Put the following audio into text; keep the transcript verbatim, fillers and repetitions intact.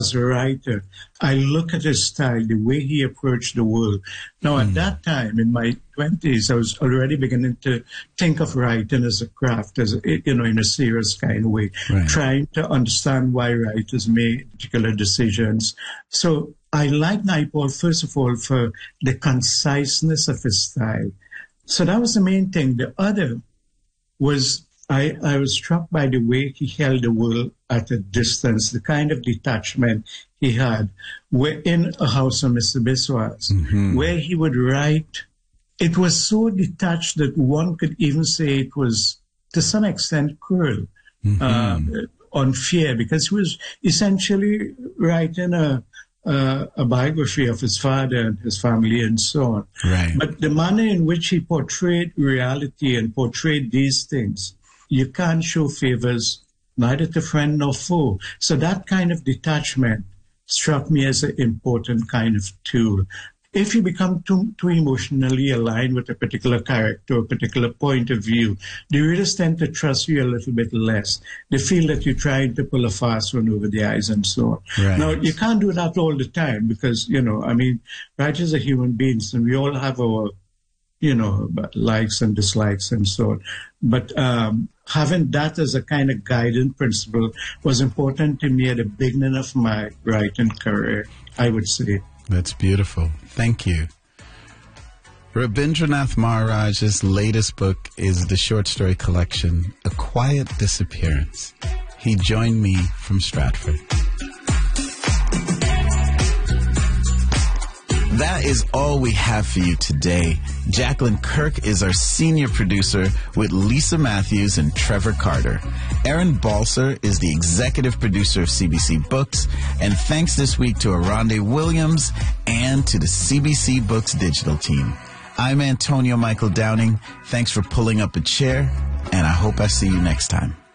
as a writer, I look at his style, the way he approached the world. Now, mm. at that time, in my twenties, I was already beginning to think of writing as a craft, as a, you know, in a serious kind of way, right. trying to understand why writers make particular decisions. So I like Naipaul, first of all, for the conciseness of his style. So that was the main thing. The other was I, I was struck by the way he held the world at a distance, the kind of detachment he had. Where in A House of Mister Biswas, mm-hmm. where he would write, it was so detached that one could even say it was, to some extent, cruel, mm-hmm. uh, unfair, because he was essentially writing a, a, a biography of his father and his family and so on. Right. But the manner in which he portrayed reality and portrayed these things, you can't show favors neither to friend nor foe. So that kind of detachment struck me as an important kind of tool. If you become too, too emotionally aligned with a particular character, a particular point of view, the readers tend to trust you a little bit less. They feel that you're trying to pull a fast one over the eyes and so on. Right. Now, you can't do that all the time because, you know, I mean, writers are human beings and we all have our, you know, likes and dislikes and so on. But um, having that as a kind of guiding principle was important to me at the beginning of my writing career, I would say. That's beautiful. Thank you. Rabindranath Maharaj's latest book is the short story collection, A Quiet Disappearance. He joined me from Stratford. That is all we have for you today. Jacqueline Kirk is our senior producer with Lisa Matthews and Trevor Carter. Aaron Balser is the executive producer of C B C Books. And thanks this week to Aronde Williams and to the C B C Books digital team. I'm Antonio Michael Downing. Thanks for pulling up a chair, and I hope I see you next time.